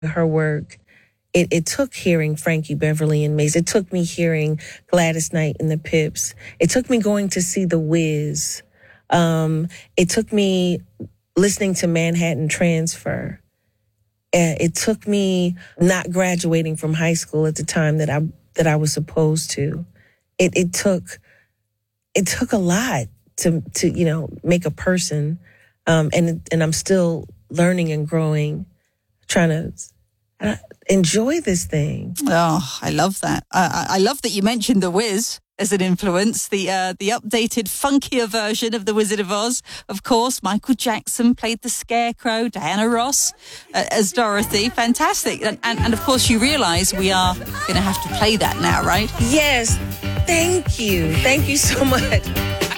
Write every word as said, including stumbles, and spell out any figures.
her work. It, it took hearing Frankie Beverly and Maze. It took me hearing Gladys Knight and the Pips. It took me going to see The Wiz. Um, it took me listening to Manhattan Transfer. Uh, it took me not graduating from high school at the time that I that I was supposed to. It it took it took a lot to to you know make a person, um, and and I'm still learning and growing, trying to uh, enjoy this thing. Oh, I love that. I, I love that you mentioned The Wiz as an influence, the uh, the updated, funkier version of The Wizard of Oz. Of course, Michael Jackson played the Scarecrow, Diana Ross uh, as Dorothy. Fantastic. And, and, and of course, you realise we are going to have to play that now, right? Yes. Thank you. Thank you so much.